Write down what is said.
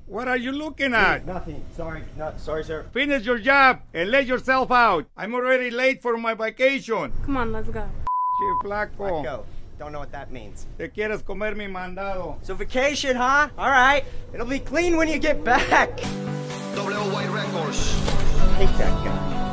What are you looking at? Nothing. Sorry. Sorry, sir. Finish your job and let yourself out. I'm already late for my vacation. Come on, let's go. Che, flaco. Go. Don't know what that means. Te quieres comer mi mandado. So vacation, huh? All right. It'll be clean when you get back. WY Records. Take that guy.